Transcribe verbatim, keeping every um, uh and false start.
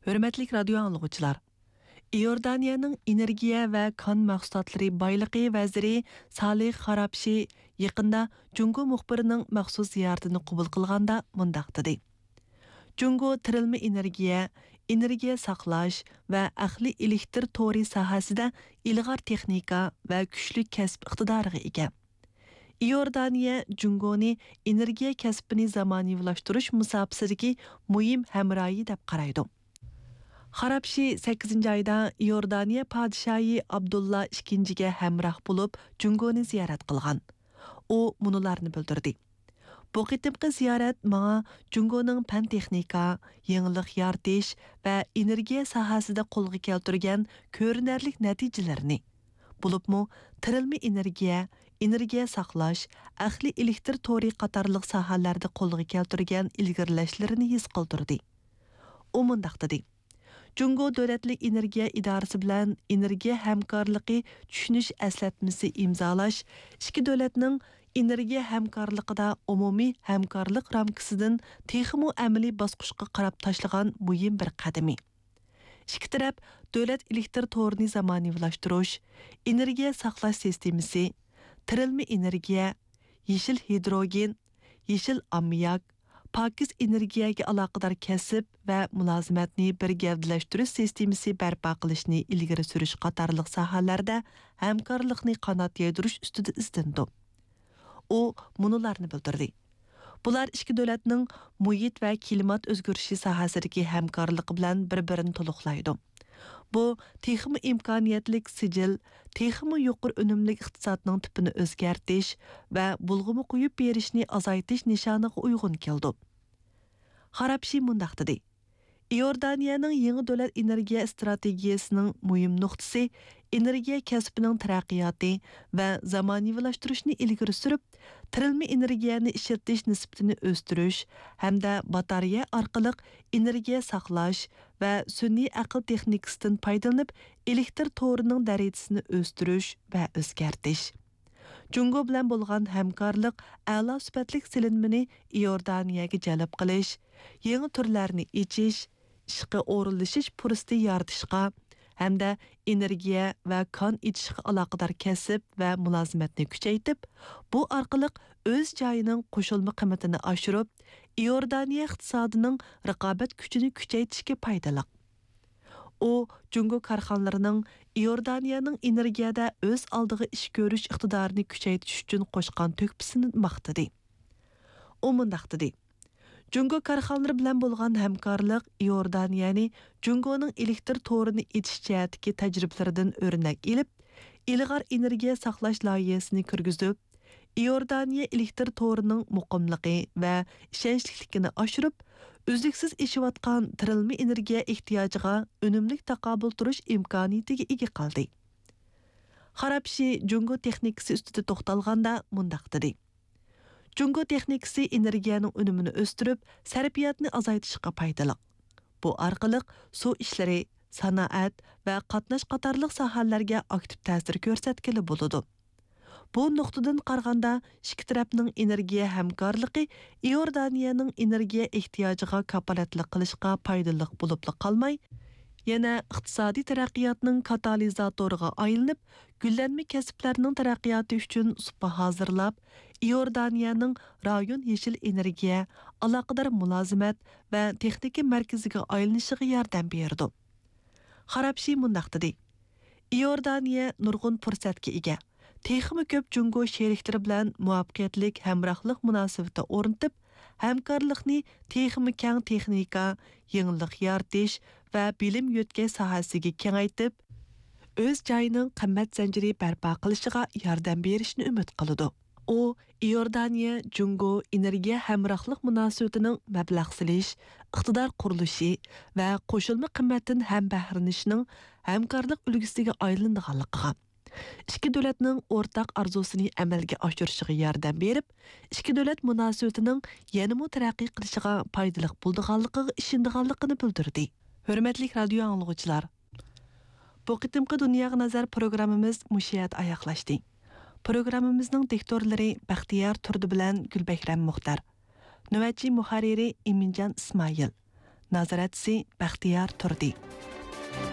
Hörmətli radio anlıqçılar, İordaniyanın energiya və kan mahsulotları baylıqı vəziri Salih Harapshi yaqında Jungo muxbirining maxsus ziyoratini qabul qilganda mundaq dedi. Jungo tirilma energiya, energiya saqlash və aqli elektr tori sohasida ilg'or texnika və kuchli kasb iqtidoriga ega. İordaniya Jungoni energiya kasbini zamoniylashtirish musobasidagi muhim hamroyi deb qaraydi. Harapshi sakkizinchi ayda Iordaniya podshohi Abdullah ikkinchiga hamroh bo'lib Jungoni ziyorat qilgan. U munularni bildirdi. Bu qitimqi ziyorat menga Jungoning fan texnika, yangilik yaratish va energiya sohasida qo'lga keltirgan ko'rinarli natijalarini, bo'libmi tirilma energiya, energiya saqlash, aqli elektr tori qatorliq sohalarda qo'lga keltirgan ilgirlashlarini his qildirdi. U mundaq dedi. Jungo Davlatlik Energiya idorasi bilan energiya hamkorligi tushunish aslatmasi imzolash ikki davlatning energiya hamkorligida umumiy hamkorlik ramkasidan texmo amaliy bosqichga qarab tashlagan muhim bir qadami. Ikki taraf davlat elektr torini zamoniylashtirish, energiya saqlash sistemasi, tirilma energiya, yeshil hidrogen, yeshil ammiak, pakiz energiyaga aloqador kasb va mulozimatni bir gavdalashtirish sistemasi barpo qilishni ilgari surish qatorliq sohalarda hamkorlikni qanot yaydirish ustida izdindi. U munularni bildirdi. Bular ikki davlatning muhit va klimat o'zgarishi sohasidagi hamkorligi bilan bir-birini to'liqlaydi. Bu texmi imkoniyatlik sijil, texmi yuqur unumlik iqtisodning tipini o'zgartirish va bulg'umi qo'yib berishni azaytish nishoniga uyg'un keldi. Harapshi mundaq dedi. Iordaniyaning yangi davlat energiya strategiyasining muhim nuqtasi energiya kasbining taraqqiyoti va zamonaviylashtirishni ilgari surib, tirilma energiyani ishlatish nisbatini o'stirish hamda batareya orqali energiya saqlash va sun'iy aql texnikasidan foydalanib elektr torining darajasini o'stirish va o'zgartirish. Jungo bilan bo'lgan hamkorlik a'lo sifatlik silinmani Iordaniyaga jalb qilish, yangi turlarni ichish, ishga o'rinlashish fursati yaratishga hamda energiya va kon ichishga aloqador kasb va mulozimatni kuchaytirib, bu orqali o'z joyining qo'shilma qiymatini oshirib, Iordaniya iqtisodining raqobat kuchini kuchaytirishga foydali. U Jungo korxonalarining Iordaniyaning energiyada o'z oldiga ish ko'rish iqtidorini kuchaytirish uchun qo'shgan to'kpisini maqtadi. U mundaq dedi. Jungo korxonalari bilan bo'lgan hamkorlik Iordaniyani Jungoning elektr torini etish jihatidagi tajribalaridan o'rnak olib, ilg'or energiya saqlash loyihasini kirgizib, Iordaniya elektr torining muqimligi va ishonchliligini oshirib, uzluksiz ishlayotgan tirilma energiya ehtiyojiga unumli taqobil turish imkoniyatiga ega qildi. Harapshi Jungo texnikasi ustida to'xtalganda mundaq dedi. Jungo texnikasi energiyaning unumini o'stirib, sarfiyatni azaytishga foydali. Bu orqali suv ishlari, sanoat va qatnash qatorliq sohalarga aktiv ta'sir ko'rsatgili bo'ladi. Bu nuqtadan qaraganda ikki tarafning energiya hamkorligi Iordaniyaning energiya ehtiyojiga kapolatlik qilishga foydali bo'lib qolmay, yana iqtisodiy taraqqiyotning katalizatoriga aylanib, gullanma kasblarning taraqqiyoti uchun supa hozirlab, Iordaniyaning rayon yeshil energiya, aloqador mulozimat va texnika markaziga aylanishiga yordam berdi. Harapshi mundaq dedi. Iordaniya nurg'un fursatga ega. Texmi ko'p Jungo sheriklari bilan muvaffaqiyatlik hamrohlik munosabati o'rnatib, hamkorlikni texmi keng texnika, yangilik yaratish va bilim yo'tkash sohasiga kengaytib, o'z joyining qimmat zanjiri barpo qilishiga yordam berishni umid qiladi. U Iordaniya Jungo energiya hamrohlik munosabatining mablag' silish, iqtidor qurilishi va qo'shilma qimmatdan ham bahrilanishning hamkorlik ulgisiga aylanganligiga, ikki davlatning o'rtaq arzusini amalga oshirishiga yordam berib, ikki davlat munosabatining yanada taraqqiy qilishiga foydali bo'lganligiga ishonganligini bildirdi. Hurmatli radio anglag'uvchilar, bu qitimqi Dunyoga nazar programmamiz mushiyat oyoqlashdi. Programmamizning diktorlari Baxtiyor Turdi bilan Gulbakram Muxtar, navbatchi muharriri Eminjon Ismoil, nazoratchisi Baxtiyor Turdi.